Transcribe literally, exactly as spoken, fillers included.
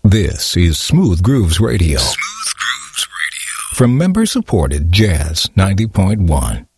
This is Smooth Grooves Radio. Smooth Grooves Radio. From member-supported Jazz ninety point one.